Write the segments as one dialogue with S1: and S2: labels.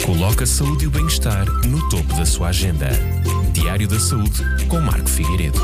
S1: Coloca a saúde e o bem-estar no topo da sua agenda. Diário da Saúde com Marco Figueiredo.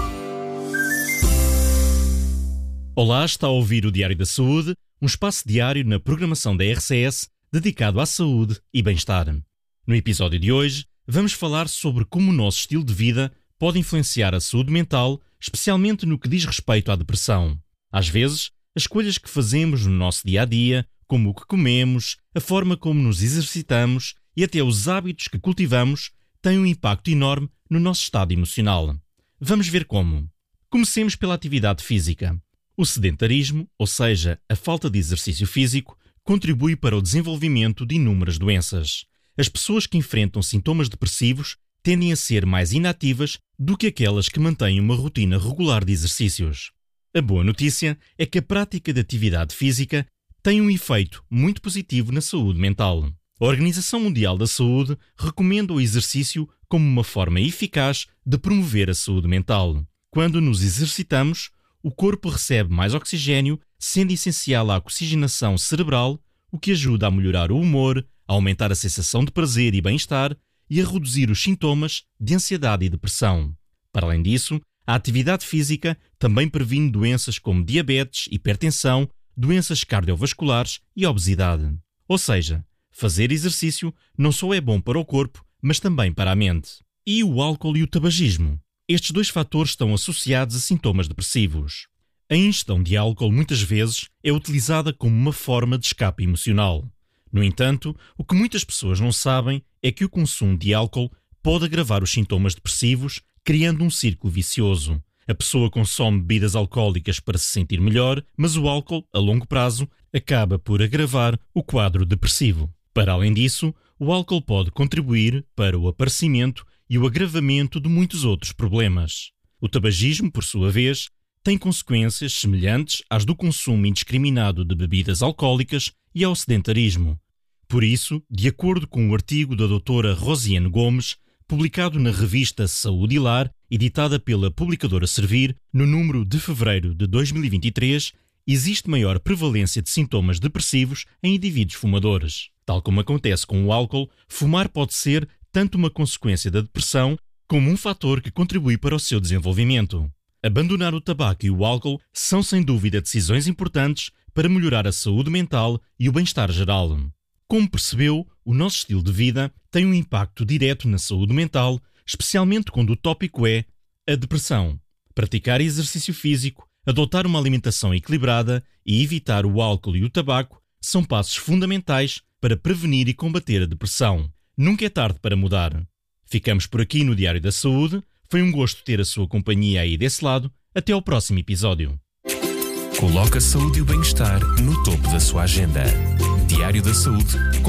S2: Olá, está a ouvir o Diário da Saúde, um espaço diário na programação da RCS dedicado à saúde e bem-estar. No episódio de hoje, vamos falar sobre como o nosso estilo de vida pode influenciar a saúde mental, especialmente no que diz respeito à depressão. Às vezes, as escolhas que fazemos no nosso dia-a-dia, como o que comemos, a forma como nos exercitamos e até os hábitos que cultivamos, têm um impacto enorme no nosso estado emocional. Vamos ver como. Comecemos pela atividade física. O sedentarismo, ou seja, a falta de exercício físico, contribui para o desenvolvimento de inúmeras doenças. As pessoas que enfrentam sintomas depressivos tendem a ser mais inativas do que aquelas que mantêm uma rotina regular de exercícios. A boa notícia é que a prática de atividade física tem um efeito muito positivo na saúde mental. A Organização Mundial da Saúde recomenda o exercício como uma forma eficaz de promover a saúde mental. Quando nos exercitamos, o corpo recebe mais oxigênio, sendo essencial a oxigenação cerebral, o que ajuda a melhorar o humor, a aumentar a sensação de prazer e bem-estar e a reduzir os sintomas de ansiedade e depressão. Para além disso, a atividade física também previne doenças como diabetes, hipertensão, doenças cardiovasculares e obesidade. Ou seja, fazer exercício não só é bom para o corpo, mas também para a mente. E o álcool e o tabagismo? Estes dois fatores estão associados a sintomas depressivos. A ingestão de álcool muitas vezes é utilizada como uma forma de escape emocional. No entanto, o que muitas pessoas não sabem é que o consumo de álcool pode agravar os sintomas depressivos, criando um círculo vicioso. A pessoa consome bebidas alcoólicas para se sentir melhor, mas o álcool, a longo prazo, acaba por agravar o quadro depressivo. Para além disso, o álcool pode contribuir para o aparecimento e o agravamento de muitos outros problemas. O tabagismo, por sua vez, tem consequências semelhantes às do consumo indiscriminado de bebidas alcoólicas e ao sedentarismo. Por isso, de acordo com o artigo da doutora Rosiane Gomes, publicado na revista Saúde e Lar, editada pela publicadora Servir, no número de fevereiro de 2023, existe maior prevalência de sintomas depressivos em indivíduos fumadores. Tal como acontece com o álcool, fumar pode ser tanto uma consequência da depressão como um fator que contribui para o seu desenvolvimento. Abandonar o tabaco e o álcool são sem dúvida decisões importantes para melhorar a saúde mental e o bem-estar geral. Como percebeu, o nosso estilo de vida tem um impacto direto na saúde mental, especialmente quando o tópico é a depressão. Praticar exercício físico, adotar uma alimentação equilibrada e evitar o álcool e o tabaco são passos fundamentais para prevenir e combater a depressão. Nunca é tarde para mudar. Ficamos por aqui no Diário da Saúde. Foi um gosto ter a sua companhia aí desse lado. Até ao próximo episódio.
S1: Coloca a saúde e o bem-estar no topo da sua agenda. Diário da Saúde com